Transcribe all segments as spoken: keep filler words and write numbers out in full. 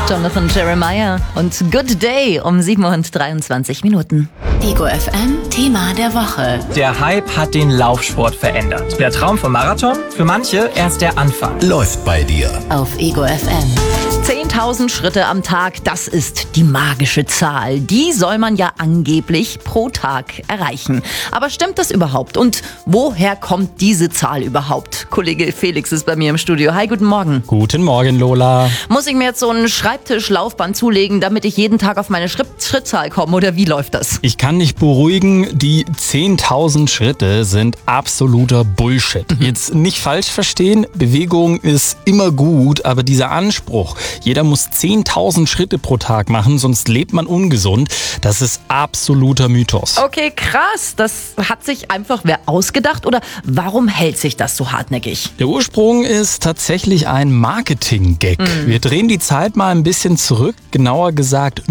Jonathan Jeremiah und Good Day um sieben Uhr dreiundzwanzig Minuten. Ego F M Thema der Woche. Der Hype hat den Laufsport verändert. Der Traum vom Marathon? Für manche erst der Anfang. Läuft bei dir. Auf Ego F M. zehntausend Schritte am Tag, das ist die magische Zahl. Die soll man ja angeblich pro Tag erreichen. Aber stimmt das überhaupt? Und woher kommt diese Zahl überhaupt? Kollege Felix ist bei mir im Studio. Hi, guten Morgen. Guten Morgen, Lola. Muss ich mir jetzt so ein Schreibtischlaufband zulegen, damit ich jeden Tag auf meine Schritt Schrittzahl komme? Oder wie läuft das? Ich kann dich beruhigen, die zehntausend Schritte sind absoluter Bullshit. Mhm. Jetzt nicht falsch verstehen, Bewegung ist immer gut, aber dieser Anspruch, jeder muss zehntausend Schritte pro Tag machen, sonst lebt man ungesund, das ist absoluter Mythos. Okay, krass. Das hat sich einfach wer ausgedacht oder warum hält sich das so hartnäckig? Der Ursprung ist tatsächlich ein Marketing-Gag. Mhm. Wir drehen die Zeit mal ein bisschen zurück, genauer gesagt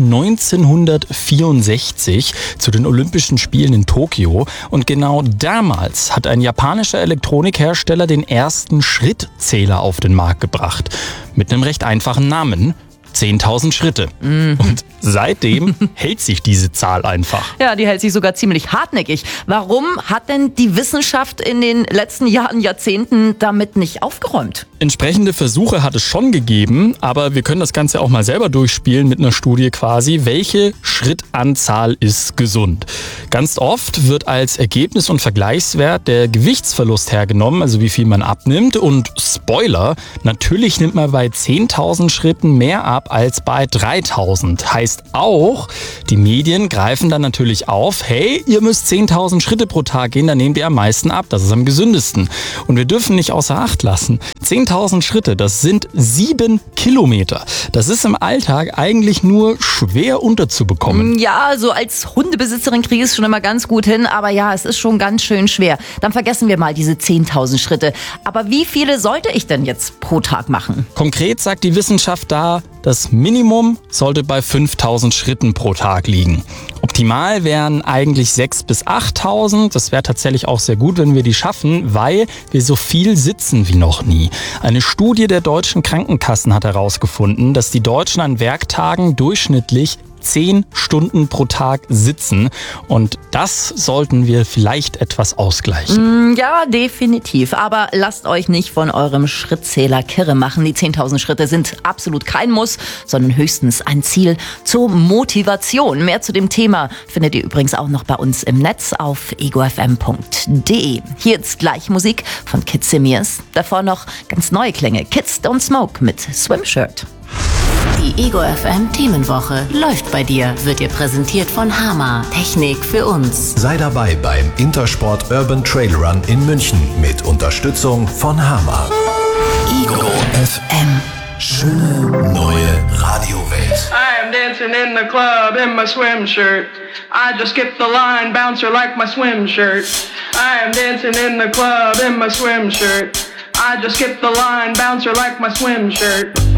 neunzehnhundertvierundsechzig zu den Olympischen Spielen in Tokio. Und genau damals hat ein japanischer Elektronikhersteller den ersten Schrittzähler auf den Markt gebracht. Mit einem recht einfachen Namen. zehntausend Schritte. Mm. Und seitdem hält sich diese Zahl einfach. Ja, die hält sich sogar ziemlich hartnäckig. Warum hat denn die Wissenschaft in den letzten Jahren, Jahrzehnten damit nicht aufgeräumt? Entsprechende Versuche hat es schon gegeben, aber wir können das Ganze auch mal selber durchspielen mit einer Studie quasi. Welche Schrittanzahl ist gesund? Ganz oft wird als Ergebnis und Vergleichswert der Gewichtsverlust hergenommen, also wie viel man abnimmt. Und Spoiler, natürlich nimmt man bei zehntausend Schritten mehr ab als bei dreitausend. Heißt auch, die Medien greifen dann natürlich auf, hey, ihr müsst zehntausend Schritte pro Tag gehen, dann nehmt ihr am meisten ab, das ist am gesündesten. Und wir dürfen nicht außer Acht lassen, zehntausend Schritte, das sind sieben Kilometer. Das ist im Alltag eigentlich nur schwer unterzubekommen. Ja, so als Hundebesitzerin kriege ich es schon immer ganz gut hin, aber ja, es ist schon ganz schön schwer. Dann vergessen wir mal diese zehntausend Schritte. Aber wie viele sollte ich denn jetzt pro Tag machen? Konkret sagt die Wissenschaft da, das Minimum sollte bei fünftausend Schritten pro Tag liegen. Optimal wären eigentlich sechstausend bis achttausend. Das wäre tatsächlich auch sehr gut, wenn wir die schaffen, weil wir so viel sitzen wie noch nie. Eine Studie der deutschen Krankenkassen hat herausgefunden, dass die Deutschen an Werktagen durchschnittlich zehn Stunden pro Tag sitzen. Und das sollten wir vielleicht etwas ausgleichen. Ja, definitiv. Aber lasst euch nicht von eurem Schrittzähler kirre machen. Die zehntausend Schritte sind absolut kein Muss, sondern höchstens ein Ziel zur Motivation. Mehr zu dem Thema findet ihr übrigens auch noch bei uns im Netz auf ego f m punkt d e. Hier jetzt gleich Musik von Kids Semirs. Davor noch ganz neue Klänge. Kids Don't Smoke mit Swimshirt. Die Ego F M Themenwoche läuft bei dir, wird dir präsentiert von Hama. Technik für uns. Sei dabei beim Intersport Urban Trail Run in München mit Unterstützung von Hama. Ego F M. Schöne neue Radiowelt. I am dancing in the club in my swim shirt. I just skipped the line, bouncer like my swim shirt. I am dancing in the club in my swim shirt. I just skipped the line, bouncer like my swim shirt.